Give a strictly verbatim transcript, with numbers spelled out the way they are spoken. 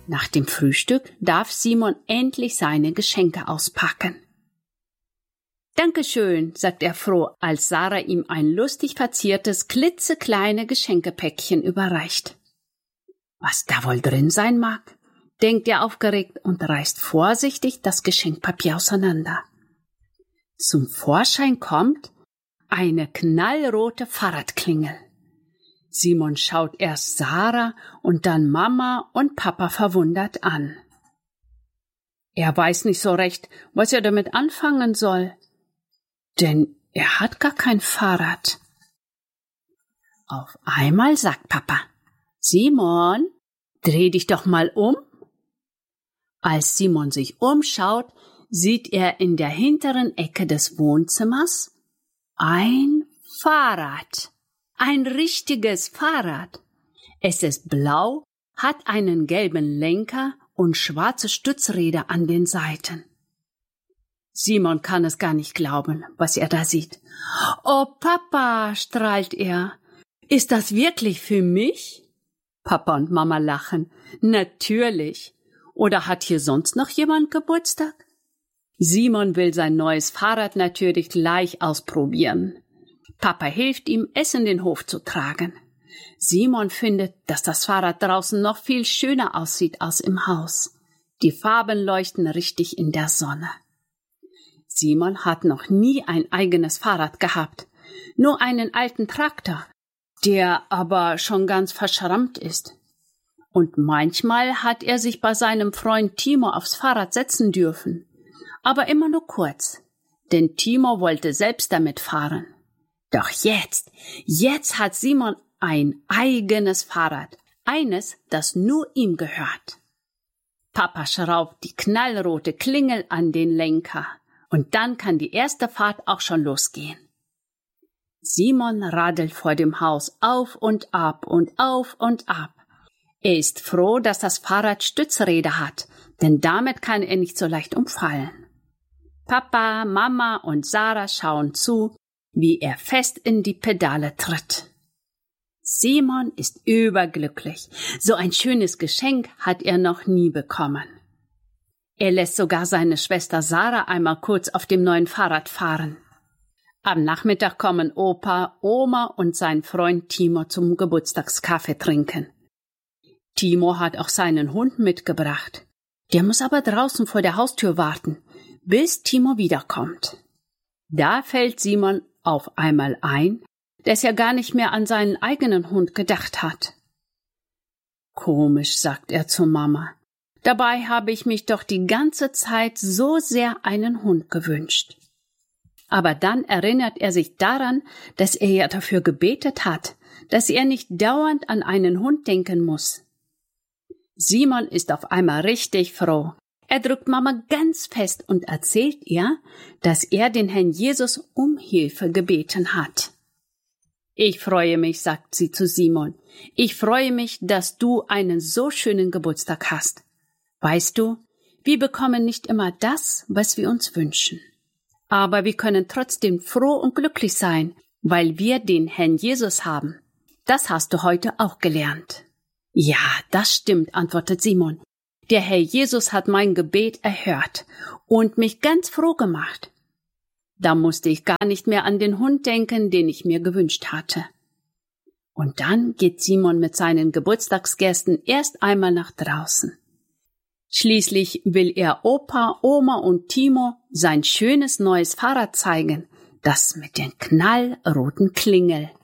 Nach dem Frühstück darf Simon endlich seine Geschenke auspacken. »Dankeschön«, sagt er froh, als Sarah ihm ein lustig verziertes, klitzekleine Geschenkepäckchen überreicht. Was da wohl drin sein mag, denkt er aufgeregt und reißt vorsichtig das Geschenkpapier auseinander. Zum Vorschein kommt eine knallrote Fahrradklingel. Simon schaut erst Sarah und dann Mama und Papa verwundert an. Er weiß nicht so recht, was er damit anfangen soll, denn er hat gar kein Fahrrad. Auf einmal sagt Papa: »Simon, dreh dich doch mal um.« Als Simon sich umschaut, sieht er in der hinteren Ecke des Wohnzimmers ein Fahrrad. Ein richtiges Fahrrad. Es ist blau, hat einen gelben Lenker und schwarze Stützräder an den Seiten. Simon kann es gar nicht glauben, was er da sieht. »Oh, Papa«, strahlt er, »ist das wirklich für mich?« Papa und Mama lachen. »Natürlich. Oder hat hier sonst noch jemand Geburtstag?« Simon will sein neues Fahrrad natürlich gleich ausprobieren. Papa hilft ihm, es in den Hof zu tragen. Simon findet, dass das Fahrrad draußen noch viel schöner aussieht als im Haus. Die Farben leuchten richtig in der Sonne. Simon hat noch nie ein eigenes Fahrrad gehabt, nur einen alten Traktor, der aber schon ganz verschrammt ist. Und manchmal hat er sich bei seinem Freund Timo aufs Fahrrad setzen dürfen, aber immer nur kurz, denn Timo wollte selbst damit fahren. Doch jetzt, jetzt hat Simon ein eigenes Fahrrad, eines, das nur ihm gehört. Papa schraubt die knallrote Klingel an den Lenker und dann kann die erste Fahrt auch schon losgehen. Simon radelt vor dem Haus auf und ab und auf und ab. Er ist froh, dass das Fahrrad Stützräder hat, denn damit kann er nicht so leicht umfallen. Papa, Mama und Sarah schauen zu, wie er fest in die Pedale tritt. Simon ist überglücklich. So ein schönes Geschenk hat er noch nie bekommen. Er lässt sogar seine Schwester Sarah einmal kurz auf dem neuen Fahrrad fahren. Am Nachmittag kommen Opa, Oma und sein Freund Timo zum Geburtstagskaffee trinken. Timo hat auch seinen Hund mitgebracht. Der muss aber draußen vor der Haustür warten, bis Timo wiederkommt. Da fällt Simon auf einmal ein, dass er gar nicht mehr an seinen eigenen Hund gedacht hat. Komisch, sagt er zu Mama. Dabei habe ich mich doch die ganze Zeit so sehr einen Hund gewünscht. Aber dann erinnert er sich daran, dass er ja dafür gebetet hat, dass er nicht dauernd an einen Hund denken muss. Simon ist auf einmal richtig froh. Er drückt Mama ganz fest und erzählt ihr, dass er den Herrn Jesus um Hilfe gebeten hat. Ich freue mich, sagt sie zu Simon. Ich freue mich, dass du einen so schönen Geburtstag hast. Weißt du, wir bekommen nicht immer das, was wir uns wünschen. Aber wir können trotzdem froh und glücklich sein, weil wir den Herrn Jesus haben. Das hast du heute auch gelernt. Ja, das stimmt, antwortet Simon. Der Herr Jesus hat mein Gebet erhört und mich ganz froh gemacht. Da musste ich gar nicht mehr an den Hund denken, den ich mir gewünscht hatte. Und dann geht Simon mit seinen Geburtstagsgästen erst einmal nach draußen. Schließlich will er Opa, Oma und Timo sein schönes neues Fahrrad zeigen, das mit den knallroten Klingel.